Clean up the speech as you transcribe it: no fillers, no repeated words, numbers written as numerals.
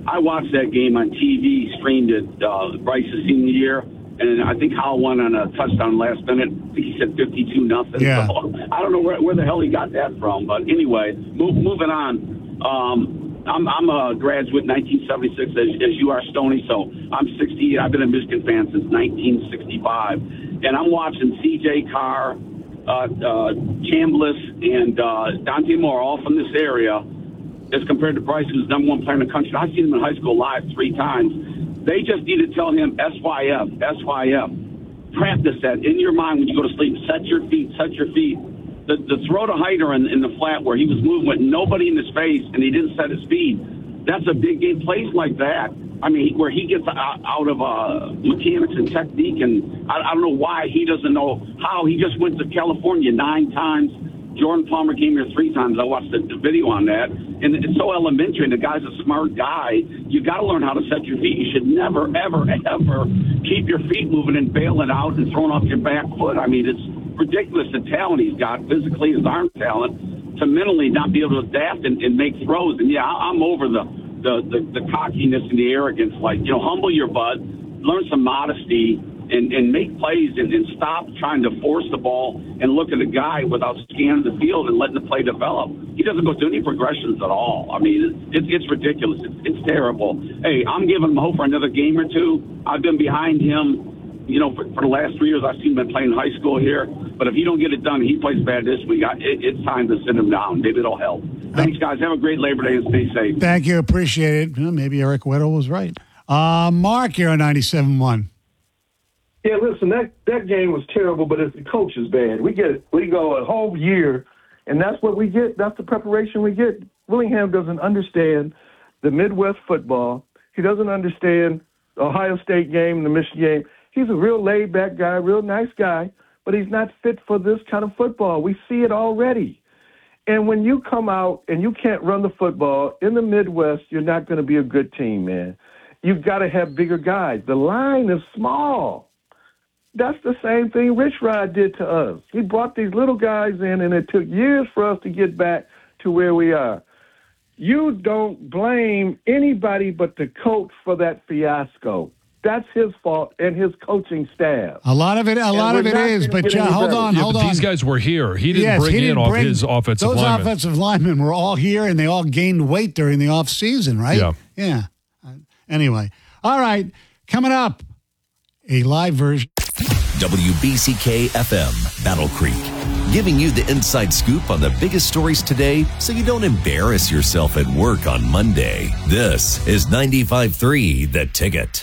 I watched that game on TV, streamed it Bryce's senior year, and I think Howell won on a touchdown last minute. I think he said 52-0. Yeah. So, I don't know where the hell he got that from. But anyway, moving on. I'm a graduate in 1976, as you are, Stoney. So I'm 60. I've been a Michigan fan since 1965, and I'm watching C.J. Carr, Chambliss, and Dante Moore, all from this area, as compared to Bryce, who's number one player in the country. I've seen him in high school live 3 times. They just need to tell him SYF. Practice that in your mind when you go to sleep. Set your feet. The throw to Hyder in the flat where he was moving with nobody in his face and he didn't set his speed. That's a big game. Plays like that, I mean, where he gets out of mechanics and technique, and I don't know why he doesn't know how. He just went to California 9 times. Jordan Palmer came here 3 times. I watched the video on that, and it's so elementary, and the guy's a smart guy. You got to learn how to set your feet. You should never, ever, ever keep your feet moving and bailing out and throwing off your back foot. I mean, it's ridiculous the talent he's got, physically, his arm talent, to mentally not be able to adapt and make throws. And, yeah, I'm over the cockiness and the arrogance. Like, humble your butt, learn some modesty, and make plays and stop trying to force the ball and look at a guy without scanning the field and letting the play develop. He doesn't go through any progressions at all. I mean, it's ridiculous. It's terrible. Hey, I'm giving him hope for another game or 2. I've been behind him, for the last 3 years. I've seen him playing high school here. But if he don't get it done, he plays bad this week. It's time to send him down. Maybe it'll help. Thanks, guys. Have a great Labor Day and stay safe. Thank you. Appreciate it. Well, maybe Eric Weddle was right. Mark, you're on 97.1. Yeah, listen, that game was terrible, but the coach is bad. We go a whole year, and that's what we get. That's the preparation we get. Willingham doesn't understand the Midwest football. He doesn't understand the Ohio State game, the Michigan game. He's a real laid-back guy, real nice guy, but he's not fit for this kind of football. We see it already. And when you come out and you can't run the football in the Midwest, you're not going to be a good team, man. You've got to have bigger guys. The line is small. That's the same thing Rich Rod did to us. He brought these little guys in, and it took years for us to get back to where we are. You don't blame anybody but the coach for that fiasco. That's his fault and his coaching staff. A lot of it is, but hold on. These guys were here. He didn't bring his offensive linemen. Those offensive linemen were all here, and they all gained weight during the offseason, right? Yeah. Anyway. All right. Coming up, a live version. WBCK-FM, Battle Creek, giving you the inside scoop on the biggest stories today so you don't embarrass yourself at work on Monday. This is 95.3 The Ticket.